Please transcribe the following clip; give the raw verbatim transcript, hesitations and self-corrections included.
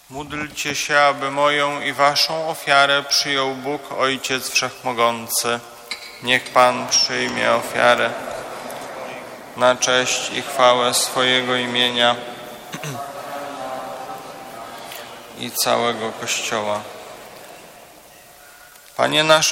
Módlcie się, aby moją i waszą ofiarę przyjął Bóg, Ojciec Wszechmogący. Niech Pan przyjmie ofiarę na cześć i chwałę swojego imienia i całego Kościoła. Panie nasz